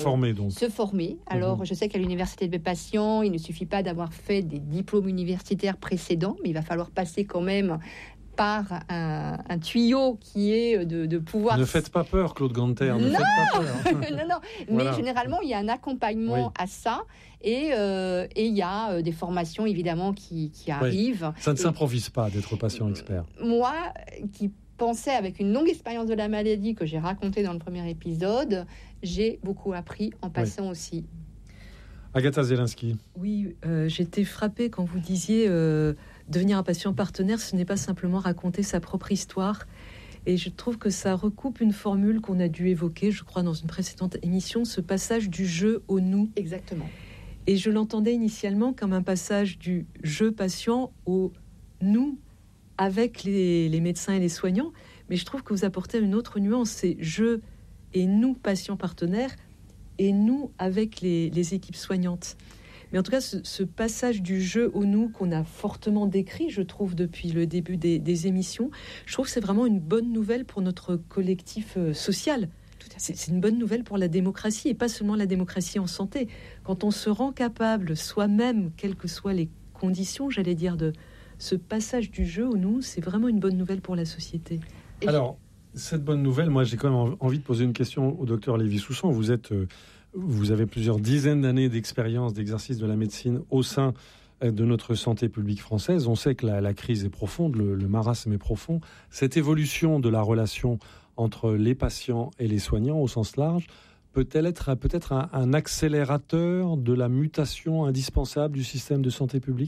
former donc. Se former. Alors, je sais qu'à l'université des patients, il ne suffit pas d'avoir fait des diplômes universitaires précédents, mais il va falloir passer quand même par un tuyau qui est de pouvoir... Ne faites pas peur, Claude Ganter. Non, ne faites pas peur. non. Voilà. Mais généralement, il y a un accompagnement à ça. Et il y a des formations, évidemment, qui arrivent. Ça ne s'improvise pas d'être patient expert. Moi, qui pensais avec une longue expérience de la maladie que j'ai racontée dans le premier épisode, j'ai beaucoup appris en passant aussi. Agatha Zielinski. Oui, j'étais frappée quand vous disiez devenir un patient partenaire, ce n'est pas simplement raconter sa propre histoire. Et je trouve que ça recoupe une formule qu'on a dû évoquer, je crois, dans une précédente émission, ce passage du je au nous. Exactement. Et je l'entendais initialement comme un passage du je patient au nous avec les médecins et les soignants. Mais je trouve que vous apportez une autre nuance, c'est je et nous, patients partenaires, et nous avec les équipes soignantes. Mais en tout cas, ce passage du je au nous qu'on a fortement décrit, je trouve, depuis le début des émissions, je trouve que c'est vraiment une bonne nouvelle pour notre collectif social. C'est une bonne nouvelle pour la démocratie, et pas seulement la démocratie en santé. Quand on se rend capable, soi-même, quelles que soient les conditions, j'allais dire, de ce passage du je au nous, c'est vraiment une bonne nouvelle pour la société. Alors, cette bonne nouvelle, moi j'ai quand même envie de poser une question au docteur Lévy-Soussan. Vous avez plusieurs dizaines d'années d'expérience, d'exercice de la médecine au sein de notre santé publique française. On sait que la crise est profonde, le marasme est profond. Cette évolution de la relation entre les patients et les soignants au sens large peut-elle être peut-être un accélérateur de la mutation indispensable du système de santé publique ?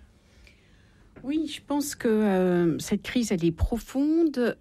Oui, je pense que cette crise, elle est profonde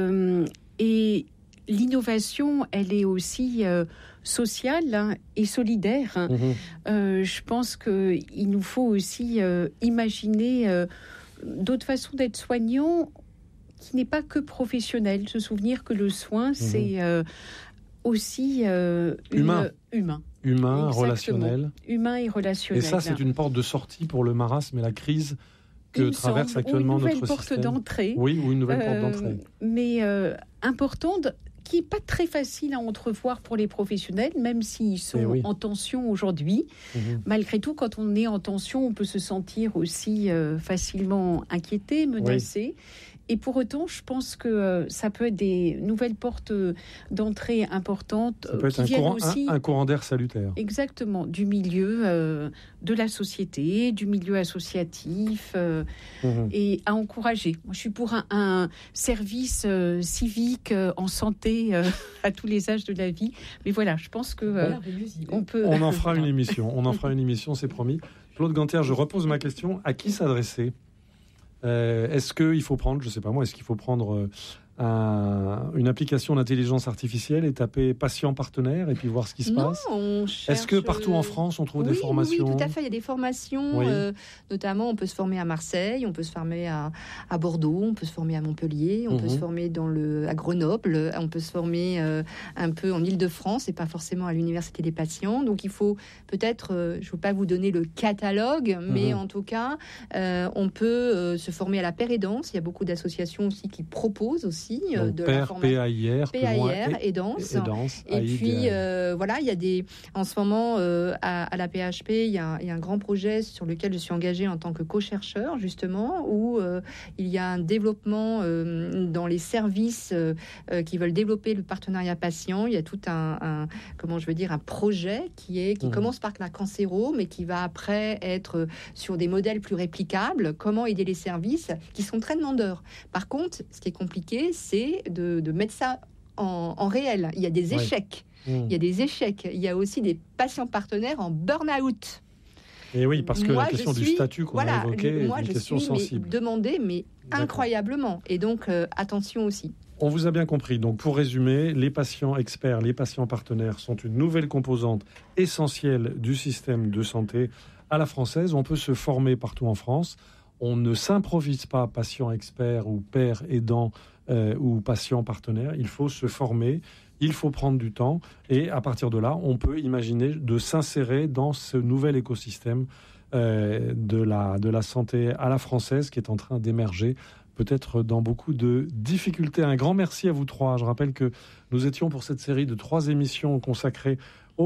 et l'innovation, elle est aussi sociale et solidaire. Je pense qu'il nous faut aussi imaginer d'autres façons d'être soignants qui n'est pas que professionnel. Se souvenir que le soin, c'est aussi humain. Humain, relationnel. Humain et relationnel. Et ça, c'est une porte de sortie pour le marasme et la crise que traverse actuellement notre système. D'entrée. Oui, ou une nouvelle porte d'entrée. Mais importante, qui n'est pas très facile à entrevoir pour les professionnels, même s'ils sont en tension aujourd'hui. Malgré tout, quand on est en tension, on peut se sentir aussi facilement inquiété, menacé. Et pour autant, je pense que ça peut être des nouvelles portes d'entrée importantes. Ça peut être un courant d'air salutaire. Exactement, du milieu de la société, du milieu associatif, et à encourager. Moi, je suis pour un service civique en santé à tous les âges de la vie. Mais voilà, je pense que on peut... On en fera une émission, c'est promis. Claude Ganter, je repose ma question. À qui s'adresser ? Est-ce qu'il faut prendre, je ne sais pas moi, est-ce qu'il faut prendre une application d'intelligence artificielle et taper patient partenaire et puis voir ce qui se passe ? Est-ce que partout en France on trouve des formations ? Oui, tout à fait. Il y a des formations, notamment on peut se former à Marseille, on peut se former à Bordeaux, on peut se former à Montpellier, on peut se former à Grenoble, on peut se former un peu en Île-de-France et pas forcément à l'Université des patients. Donc il faut peut-être, je ne veux pas vous donner le catalogue, mais en tout cas, on peut se former à la pérédance. Il y a beaucoup d'associations aussi qui proposent aussi de la formation PAIR et danse. Et puis voilà, il y a en ce moment à la PHP, il y a un grand projet sur lequel je suis engagée en tant que co-chercheur justement, où il y a un développement dans les services qui veulent développer le partenariat patient. Il y a tout un projet qui commence par la cancéro, mais qui va après être sur des modèles plus réplicables. Comment aider les services qui sont très demandeurs. Par contre, ce qui est compliqué, c'est de mettre ça en réel. Il y a des échecs. Il y a des échecs. Il y a aussi des patients partenaires en burn-out. Et oui, parce que la question du statut qu'on a évoqué est une question sensible. Demandée, mais incroyablement. Et donc, attention aussi. On vous a bien compris. Donc, pour résumer, les patients experts, les patients partenaires sont une nouvelle composante essentielle du système de santé à la française. On peut se former partout en France. On ne s'improvise pas patient expert ou père aidant ou patient partenaire. Il faut se former, il faut prendre du temps et à partir de là, on peut imaginer de s'insérer dans ce nouvel écosystème de la santé à la française qui est en train d'émerger, peut-être dans beaucoup de difficultés. Un grand merci à vous trois. Je rappelle que nous étions pour cette série de 3 émissions consacrées